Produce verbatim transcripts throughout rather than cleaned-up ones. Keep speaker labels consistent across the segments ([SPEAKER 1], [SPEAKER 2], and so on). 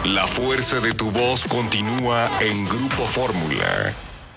[SPEAKER 1] La fuerza de tu voz continúa en Grupo Fórmula.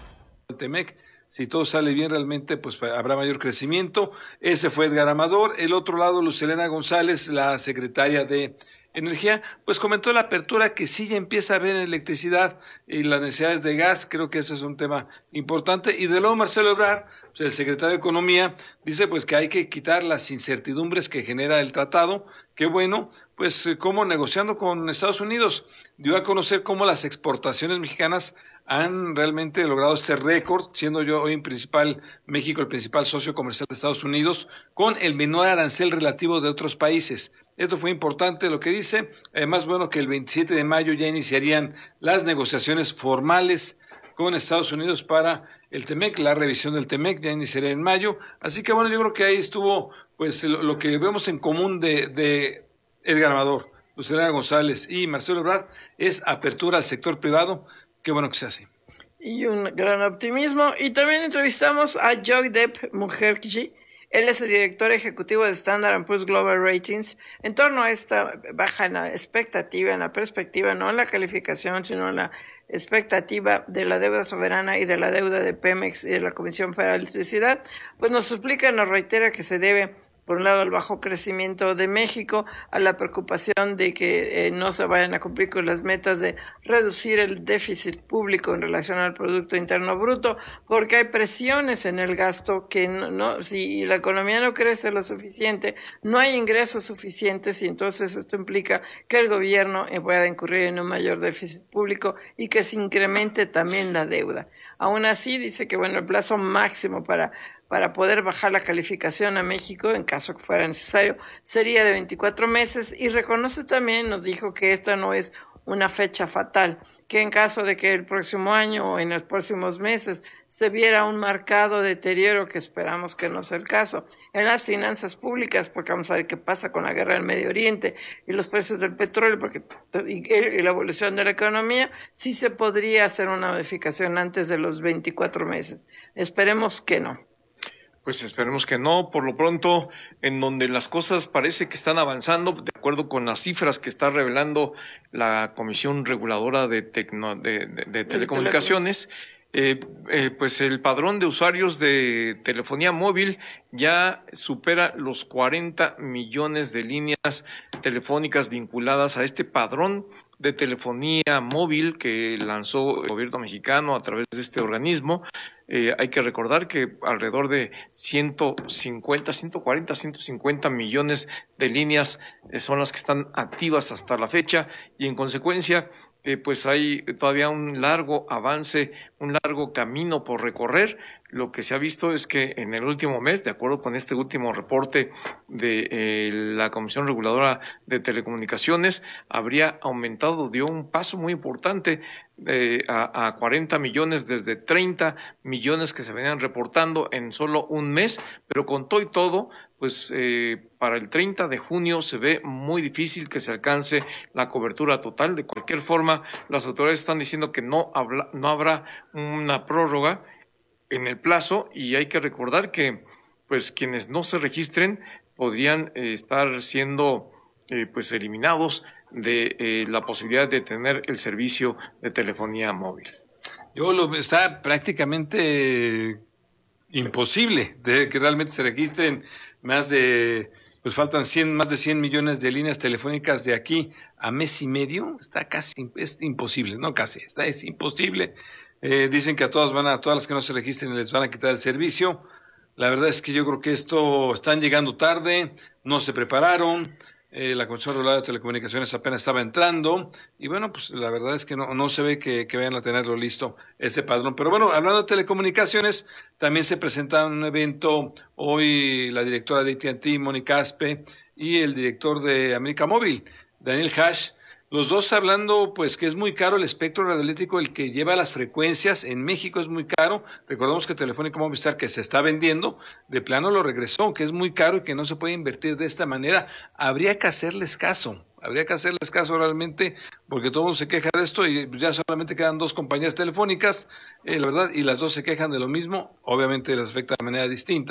[SPEAKER 2] Temec, si todo sale bien realmente, pues habrá mayor crecimiento. Ese fue Edgar Amador. El otro lado, Lucelena González, la secretaria de Energía, pues comentó la apertura que sí ya empieza a haber en electricidad y las necesidades de gas. Creo que ese es un tema importante. Y de luego Marcelo Ebrard, pues el secretario de Economía, dice pues que hay que quitar las incertidumbres que genera el tratado. Qué bueno, pues como negociando con Estados Unidos, dio a conocer cómo las exportaciones mexicanas han realmente logrado este récord, siendo yo hoy en principal México el principal socio comercial de Estados Unidos, con el menor arancel relativo de otros países. Esto fue importante lo que dice. Además, bueno, que el veintisiete de mayo ya iniciarían las negociaciones formales con Estados Unidos para el Temec, la revisión del Temec ya iniciaría en mayo. Así que bueno, yo creo que ahí estuvo pues lo, lo que vemos en común de, de Edgar Amador, Lucelena González y Marcelo Ebrard es apertura al sector privado. Qué bueno que sea así.
[SPEAKER 3] Y un gran optimismo. Y también entrevistamos a Joydeep Mukherjee. Él es el director ejecutivo de Standard and Poor's Global Ratings. En torno a esta baja en la expectativa, en la perspectiva, no en la calificación, sino en la expectativa de la deuda soberana y de la deuda de Pemex y de la Comisión Federal de Electricidad, pues nos explica, nos reitera que se debe, por un lado, al bajo crecimiento de México, a la preocupación de que eh, no se vayan a cumplir con las metas de reducir el déficit público en relación al Producto Interno Bruto, porque hay presiones en el gasto que no, no si la economía no crece lo suficiente, no hay ingresos suficientes y entonces esto implica que el gobierno eh, pueda incurrir en un mayor déficit público y que se incremente también la deuda. Aún así, dice que bueno, el plazo máximo para para poder bajar la calificación a México, en caso que fuera necesario, sería de veinticuatro meses, y reconoce también, nos dijo que esta no es una fecha fatal, que en caso de que el próximo año o en los próximos meses se viera un marcado deterioro, que esperamos que no sea el caso, en las finanzas públicas, porque vamos a ver qué pasa con la guerra del Medio Oriente y los precios del petróleo porque y, y la evolución de la economía, sí se podría hacer una modificación antes de los veinticuatro meses. Esperemos que no.
[SPEAKER 4] Pues esperemos que no. Por lo pronto, en donde las cosas parece que están avanzando, de acuerdo con las cifras que está revelando la Comisión Reguladora de, Tecno, de, de, de Telecomunicaciones, eh, eh, pues el padrón de usuarios de telefonía móvil ya supera los cuarenta millones de líneas telefónicas vinculadas a este padrón de telefonía móvil que lanzó el gobierno mexicano a través de este organismo. Eh, hay que recordar que alrededor de ciento cincuenta, ciento cuarenta, ciento cincuenta millones de líneas eh, son las que están activas hasta la fecha y en consecuencia eh, pues hay todavía un largo avance, un largo camino por recorrer. Lo que se ha visto es que en el último mes, de acuerdo con este último reporte de eh, la Comisión Reguladora de Telecomunicaciones, habría aumentado, dio un paso muy importante eh, a, a cuarenta millones desde treinta millones que se venían reportando en solo un mes, pero con todo y todo, pues eh, para el treinta de junio se ve muy difícil que se alcance la cobertura total. De cualquier forma, las autoridades están diciendo que no, habla, no habrá una prórroga en el plazo y hay que recordar que pues quienes no se registren podrían eh, estar siendo eh, pues eliminados de eh, la posibilidad de tener el servicio de telefonía móvil.
[SPEAKER 2] Yo lo está prácticamente imposible de que realmente se registren más de, pues faltan cien, más de cien millones de líneas telefónicas de aquí a mes y medio. Está casi, es imposible, no casi, está, es imposible. Eh, dicen que a todas van a, a todas las que no se registren les van a quitar el servicio. La verdad es que yo creo que esto están llegando tarde, no se prepararon. Eh, la Comisión Reguladora de Telecomunicaciones apenas estaba entrando y bueno, pues la verdad es que no, no se ve que, que vayan a tenerlo listo ese padrón. Pero bueno, hablando de telecomunicaciones, también se presenta un evento hoy la directora de A T and T, Mónica Aspe, y el director de América Móvil, Daniel Hash. Los dos hablando, pues, que es muy caro el espectro radioeléctrico, el que lleva las frecuencias. En México es muy caro. Recordemos que Telefónica Movistar, que se está vendiendo, de plano lo regresó, que es muy caro y que no se puede invertir de esta manera. Habría que hacerles caso. Habría que hacerles caso realmente, porque todo el mundo se queja de esto y ya solamente quedan dos compañías telefónicas, eh, la verdad, y las dos se quejan de lo mismo. Obviamente les afecta de manera distinta,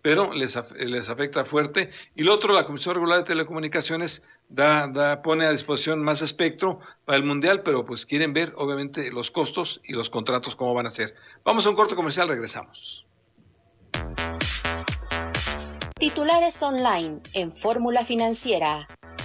[SPEAKER 2] pero les, les afecta fuerte. Y lo otro, la Comisión Regular de Telecomunicaciones da, da, pone a disposición más espectro para el Mundial, pero pues quieren ver, obviamente, los costos y los contratos, cómo van a ser. Vamos a un corte comercial, regresamos.
[SPEAKER 5] Titulares online en Fórmula Financiera.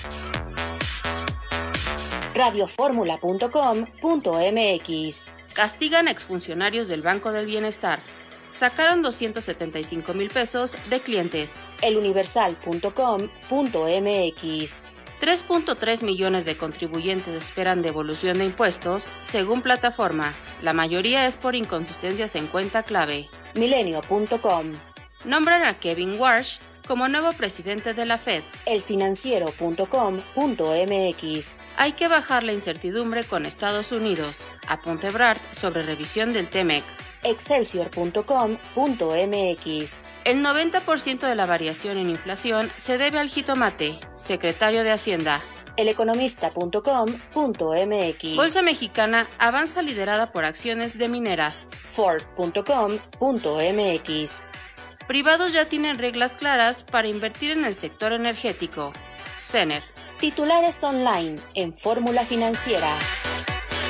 [SPEAKER 5] radioformula punto com punto m x.
[SPEAKER 6] Castigan exfuncionarios del Banco del Bienestar. Sacaron doscientos setenta y cinco mil pesos de clientes.
[SPEAKER 5] eluniversal punto com punto m x.
[SPEAKER 6] tres punto tres millones de contribuyentes esperan devolución de impuestos, según plataforma. La mayoría es por inconsistencias en cuenta clave.
[SPEAKER 5] milenio punto com.
[SPEAKER 6] Nombran a Kevin Warsh como nuevo presidente de la Fed.
[SPEAKER 5] elfinanciero punto com punto m x.
[SPEAKER 6] Hay que bajar la incertidumbre con Estados Unidos. Apunte Ebrard sobre revisión del T M E C.
[SPEAKER 5] excelsior punto com punto m x.
[SPEAKER 6] El noventa por ciento de la variación en inflación se debe al jitomate, secretario de Hacienda.
[SPEAKER 5] eleconomista punto com punto m x.
[SPEAKER 6] Bolsa Mexicana avanza liderada por acciones de mineras.
[SPEAKER 5] ford punto com punto m x.
[SPEAKER 6] Privados ya tienen reglas claras para invertir en el sector energético. Cener.
[SPEAKER 5] Titulares online en Fórmula Financiera.